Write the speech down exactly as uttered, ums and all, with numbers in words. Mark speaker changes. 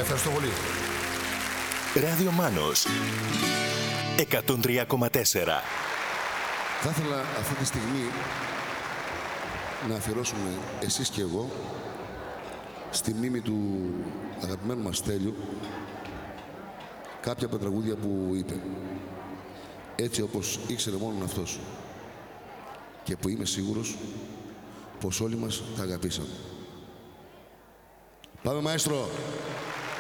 Speaker 1: Ευχαριστώ πολύ.
Speaker 2: Ράδιο Μάνος εκατόν τρία κόμμα τέσσερα.
Speaker 3: Θα ήθελα αυτή τη στιγμή να αφιερώσουμε εσείς και εγώ στη μνήμη του αγαπημένου μας Στέλιου κάποια από τα τραγούδια που είπε. Έτσι όπως ήξερε μόνον αυτός. Και που είμαι σίγουρος πως όλοι μας τα αγαπήσαμε. Πάμε, μαέστρο!